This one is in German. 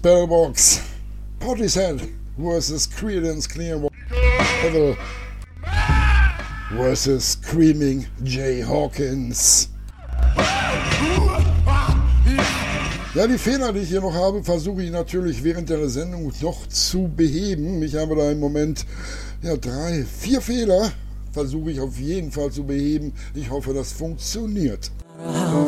Spellbox, Portishead vs. Creedence Clearwater vs. Screaming Jay Hawkins. Ja, die Fehler, die ich hier noch habe, versuche ich natürlich während der Sendung noch zu beheben. Ich habe da im Moment 4 Fehler, versuche ich auf jeden Fall zu beheben. Ich hoffe, das funktioniert.